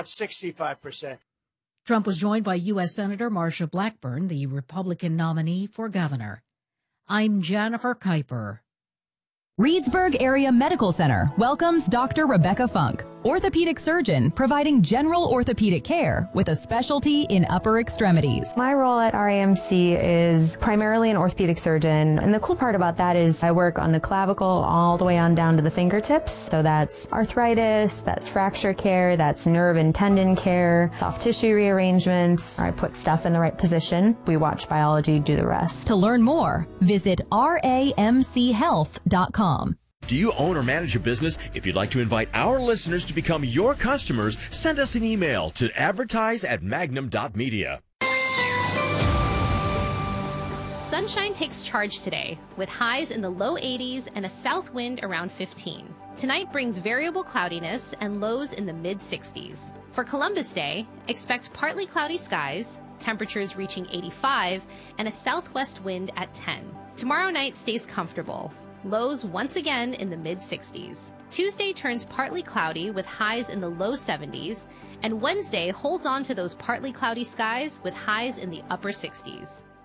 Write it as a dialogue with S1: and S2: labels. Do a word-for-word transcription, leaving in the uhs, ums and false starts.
S1: about sixty-five percent.
S2: Trump was joined by U S. Senator Marsha Blackburn, the Republican nominee for governor. I'm Jennifer Kuiper.
S3: Reedsburg Area Medical Center welcomes Doctor Rebecca Funk, orthopedic surgeon providing general orthopedic care with a specialty in upper extremities.
S4: My role at R A M C is primarily an orthopedic surgeon, and the cool part about that is I work on the clavicle all the way on down to the fingertips. So that's arthritis, that's fracture care, that's nerve and tendon care, soft tissue rearrangements. I put stuff in the right position. We watch biology do the rest.
S3: To learn more, visit R A M C health dot com.
S5: Do you own or manage a business? If you'd like to invite our listeners to become your customers, send us an email to advertise at magnum dot media.
S6: Sunshine takes charge today with highs in the low eighties and a south wind around fifteen. Tonight brings variable cloudiness and lows in the mid sixties. For Columbus Day, expect partly cloudy skies, temperatures reaching eighty-five, and a southwest wind at ten. Tomorrow night stays comfortable. Lows once again in the mid sixties. Tuesday turns partly cloudy with highs in the low seventies, and Wednesday holds on to those partly cloudy skies with highs in the upper sixties.